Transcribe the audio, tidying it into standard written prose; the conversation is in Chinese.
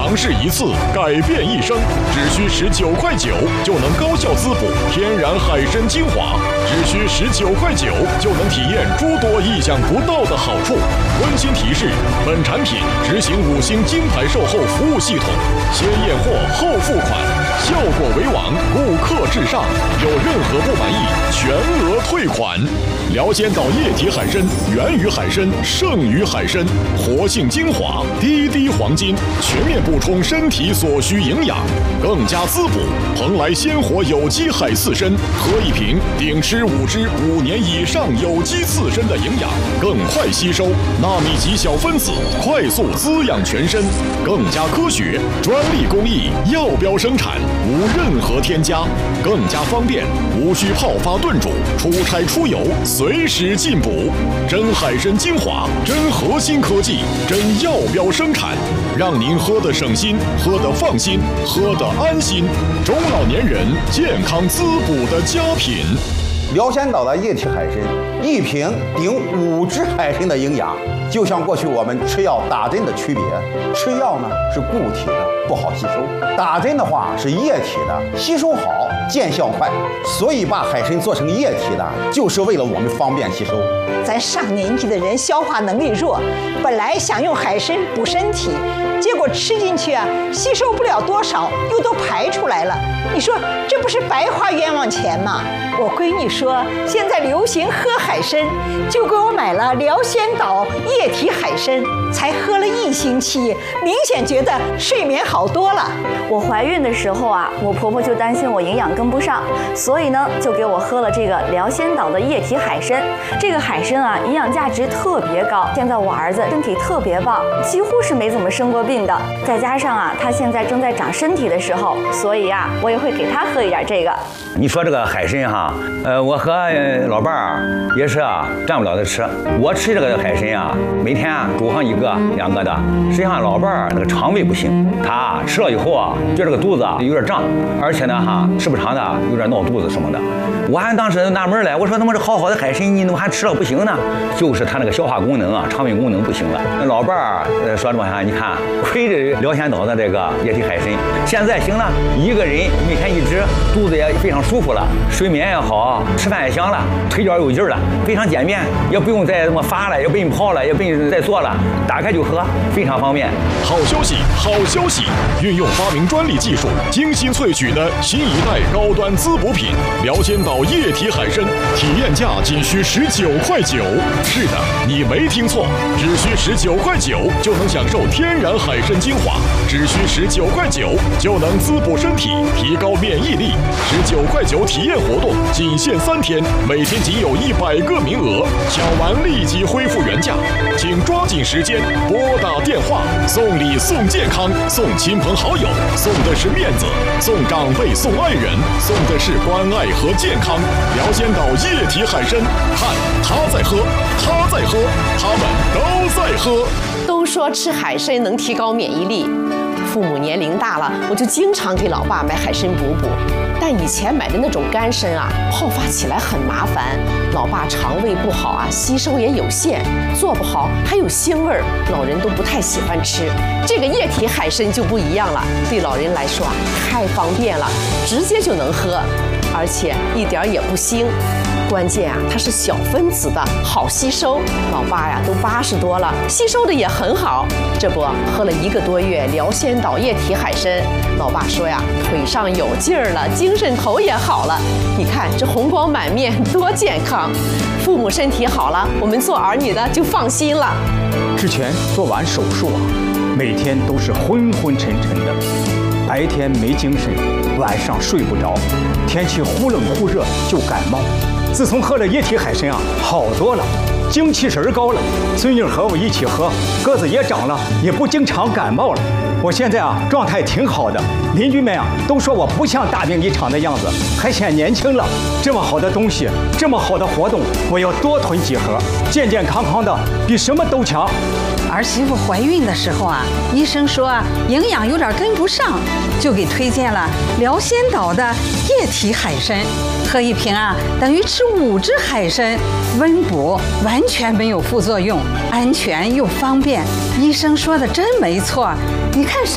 尝试一次，改变一生，只需19.9块就能高效滋补天然海参精华，只需19.9块就能体验诸多意想不到的好处。温馨提示：本产品执行5星金牌售后服务系统，先验货后付款，效果为王，顾客至上。有任何不满意，全额退款。辽仙岛液体海参源于海参，胜于海参，活性精华，滴滴黄金，全面补充身体所需营养，更加滋补。蓬莱鲜活有机海刺参，喝一瓶顶吃5支5年以上有机刺参的营养，更快吸收，纳米级小分子，快速滋养全身，更加科学，专利工艺，药标生产，无任何添加，更加方便，无需泡发炖煮，出差出游随时进补。真海参精华，真核心科技，真药标生产，让您喝得省心，喝得放心，喝得安心。中老年人健康滋补的佳品。 辽仙岛的液体海参，一瓶顶5只海参的营养。就像过去我们吃药打针的区别，吃药呢是固体的，不好吸收；打针的话是液体的，吸收好，见效快。所以把海参做成液体的，就是为了我们方便吸收。 咱上年纪的人消化能力弱，本来想用海参补身体，结果吃进去啊，吸收不了多少，又都排出来了。你说这不是白花冤枉钱吗？我闺女说现在流行喝海参，就给我买了辽仙岛液体海参，才喝了1星期，明显觉得睡眠好多了。 我怀孕的时候啊，我婆婆就担心我营养跟不上，所以呢就给我喝了这个辽仙岛的液体海参。这个海参啊，营养价值特别高，现在我儿子身体特别棒，几乎是没怎么生过病的。再加上啊，他现在正在长身体的时候，所以啊，我也会给他喝一点这个。 你说这个海参哈，我和老伴儿也是啊，占不了的吃。我吃这个海参啊，每天煮上1个2个的。实际上老伴儿那个肠胃不行，他吃了以后啊，觉得这个肚子有点胀，而且呢哈，时不常的有点闹肚子什么的。我还当时纳闷来，我说他妈这好好的海参，你怎么还吃了不行呢？就是他那个消化功能啊，肠胃功能不行了。那老伴儿说这么哈，你看亏着辽仙岛的这个液体海参，现在行了，一个人每天1支，肚子也非常舒服了，睡眠也好，吃饭也香了，腿脚有劲了，非常简便，也不用再什么发了，也不用泡了，也不用再做了，打开就喝，非常方便。 好消息，好消息！运用发明专利技术，精心萃取的新一代高端滋补品辽仙岛液体海参，体验价仅需19.9块。是的，你没听错，只需19.9块就能享受天然海参精华，只需19.9块就能滋补身体，提高免疫力。19.9块体验活动仅限3天，每天仅有100个名额，抢完立即恢复原价，请抓紧时间拨打电话。送礼送健康，送亲朋好友，送的是面子；送长辈送爱人，送的是关爱和健康。辽仙岛液体海参，看他在喝，他在喝，他们都在喝。 都说吃海参能提高免疫力，父母年龄大了，我就经常给老爸买海参补补。但以前买的那种干参啊，泡发起来很麻烦，老爸肠胃不好啊，吸收也有限，做不好还有腥味儿，老人都不太喜欢吃。这个液体海参就不一样了，对老人来说啊，太方便了，直接就能喝，而且一点也不腥。关键啊，它是小分子的，好吸收。老爸呀，都80多了，吸收的也很好。这不喝了1个多月辽仙岛液体海参，老爸说呀，腿上有劲儿了，精神头也好了。你看这红光满面，多健康！父母身体好了，我们做儿女的就放心了。 之前做完手术啊，每天都是昏昏沉沉的，白天没精神，晚上睡不着，天气忽冷忽热就感冒。自从喝了液体海参啊，好多了，精气神高了。孙女和我一起喝，个子也长了，也不经常感冒了。我现在啊，状态挺好的，邻居们啊都说我不像大病一场的样子，还显年轻了。这么好的东西，这么好的活动，我要多囤几盒，健健康康的，比什么都强。 儿媳妇怀孕的时候啊，医生说营养有点跟不上，就给推荐了辽仙岛的液体海参，喝一瓶啊，等于吃5只海参，温补，完全没有副作用，安全又方便。医生说的真没错，你看什